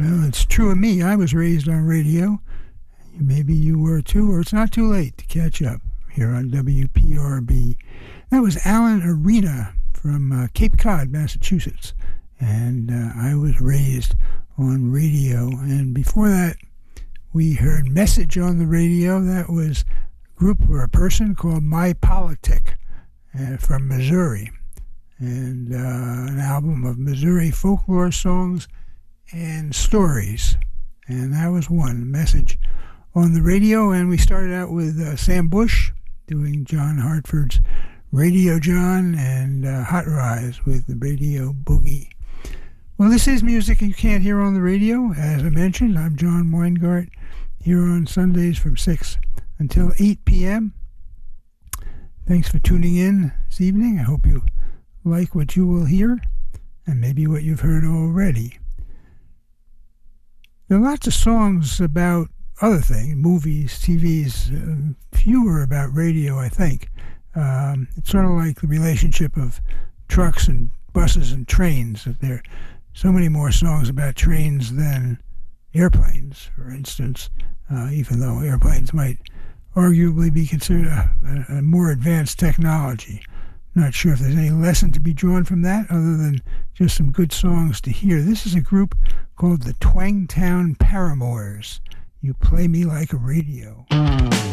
Well, it's true of me. I was raised on radio. Maybe you were too, or it's not too late to catch up here on WPRB. That was Alan Arena from Cape Cod, Massachusetts. And I was raised on radio. And before that, we heard Message on the radio. That was a group or a person called My Politic from Missouri. And an album of Missouri folklore songs and stories. And that was one, Message on the radio. And we started out with Sam Bush doing John Hartford's Radio John and Hot Rise with the Radio Boogie. Well, this is music you can't hear on the radio. As I mentioned, I'm John Weingart here on Sundays from 6 until 8 p.m. Thanks for tuning in this evening. I hope you like what you will hear and maybe what you've heard already. There are lots of songs about other things, movies, TVs, fewer about radio, I think. It's sort of like the relationship of trucks and buses and trains. There are so many more songs about trains than airplanes, for instance, even though airplanes might arguably be considered a more advanced technology. Not sure if there's any lesson to be drawn from that other than just some good songs to hear. This is a group called the Twangtown Paramours. You Play Me Like a Radio.